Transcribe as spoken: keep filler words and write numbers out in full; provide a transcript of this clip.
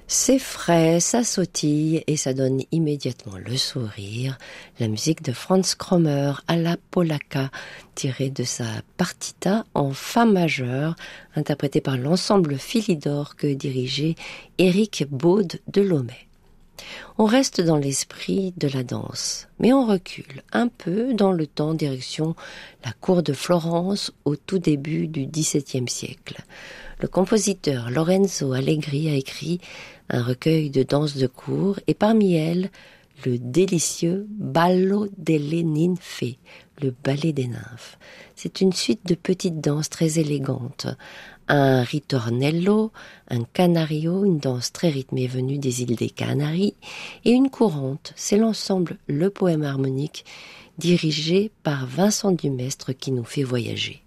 C'est frais, ça sautille et ça donne immédiatement le sourire. La musique de Franz Krommer à la polacca, tirée de sa partita en fa majeur, interprétée par l'ensemble Philidor que dirigeait Éric Baude de Lomé. On reste dans l'esprit de la danse, mais on recule un peu dans le temps direction la cour de Florence au tout début du dix-septième siècle. Le compositeur Lorenzo Allegri a écrit un recueil de danses de cour et parmi elles, le délicieux Ballo delle Ninfe, le ballet des nymphes. C'est une suite de petites danses très élégantes. Un ritornello, un canario, une danse très rythmée venue des îles des Canaries, et une courante, c'est l'ensemble Le Poème harmonique, dirigé par Vincent Dumestre qui nous fait voyager.